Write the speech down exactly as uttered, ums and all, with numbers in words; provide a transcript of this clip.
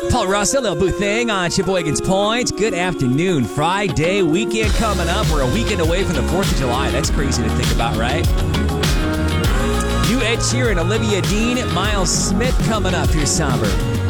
Paul Russell, Lil Boo Thing on Sheboygan's Point. Good afternoon. Friday weekend coming up. We're a weekend away from the fourth of July. That's crazy to think about, right? New Ed Sheeran, Olivia Dean, Miles Smith coming up. Here's Somber.